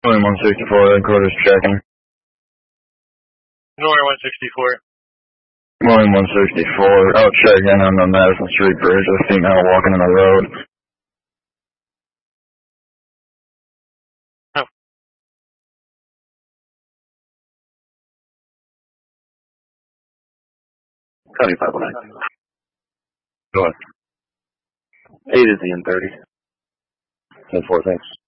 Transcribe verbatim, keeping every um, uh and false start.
William one sixty-four, headquarters checking. Northern one sixty-four. William one sixty-four, out checking on the Madison Street Bridge. A female walking in the road. Oh. County five oh nine. Go ahead. eight is the N thirty. ten four, thanks.